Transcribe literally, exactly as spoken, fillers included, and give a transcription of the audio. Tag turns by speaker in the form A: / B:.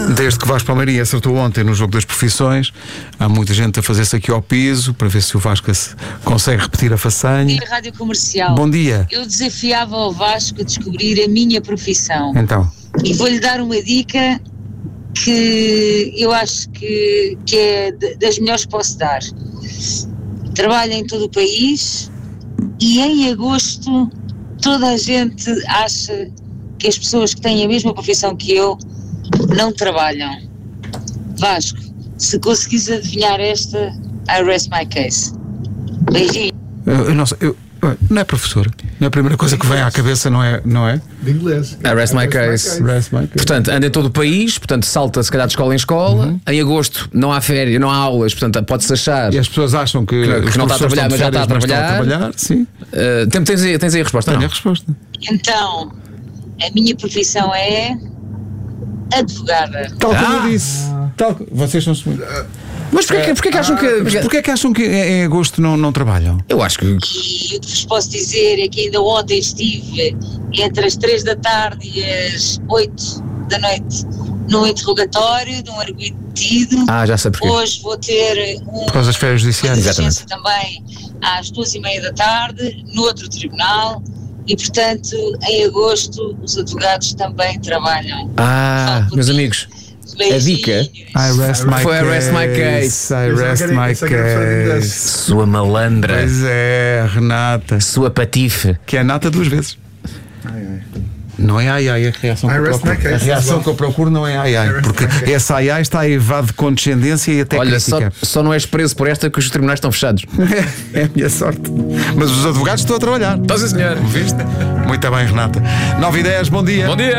A: Desde que Vasco Palmeirinho acertou ontem no jogo das profissões, há muita gente a fazer-se aqui ao piso para ver se o Vasco consegue repetir a façanha.
B: Rádio Comercial.
A: Bom dia.
B: Eu desafiava o Vasco a descobrir a minha profissão.
A: Então.
B: E vou-lhe dar uma dica que eu acho que, que é das melhores que posso dar. Trabalho em todo o país e em agosto toda a gente acha que as pessoas que têm a mesma profissão que eu não trabalham. Vasco, se conseguires adivinhar esta, I rest my case. Beijinho.
A: Eu, eu não sei, eu, não é professor. Não é a primeira coisa que vem à cabeça, não é? Não é?
C: De inglês.
D: I rest my case.
A: Rest my case.
D: Portanto, anda em todo o país, portanto, salta se calhar de escola em escola. Uhum. Em agosto não há férias, não há aulas, portanto, pode-se achar.
A: E as pessoas acham que,
D: que, que não está a trabalhar, mas já está a trabalhar.
A: Está a trabalhar, sim.
D: Uh, tens, aí, tens aí a resposta?
A: Tenho
D: não?
A: a resposta.
B: Então, a minha profissão é advogada.
A: Tal como
D: Ah.
A: eu disse. Tal, vocês são muito.
D: Mas porquê, que- porquê que acham que.
A: Mas porquê é que acham que em agosto não, não trabalham?
D: Eu acho que.
B: E o que vos posso dizer é que ainda ontem estive entre as três da tarde e as oito da noite num interrogatório de um arguido detido.
D: Ah, já sei porquê.
B: Hoje vou ter um,
A: Por causa das férias judiciais.
B: uma diligência também às duas e meia da tarde no outro tribunal e, portanto, em agosto os advogados também trabalham.
D: Ah, meus amigos. A dica.
A: I rest my
D: Foi
A: case.
D: I rest my case.
A: I rest my case.
D: Sua malandra.
A: Pois é, Renata.
D: Sua patife.
A: Que é nata duas vezes.
C: Ai, ai.
A: Não é ai ai a reação que
C: I
A: eu
C: rest my
A: procuro.
C: case
A: A reação
C: as well.
A: que eu procuro não é ai ai.
C: rest
A: Porque
C: my case.
A: essa ai ai está a evade de condescendência e até
D: Olha, só,
A: crítica.
D: só não és preso por esta que os tribunais estão fechados.
A: É a minha sorte. Mas os advogados estão a trabalhar.
D: Então, sim, senhor.
A: Viste? Muito bem, Renata. nove e dez, bom dia.
D: Bom dia.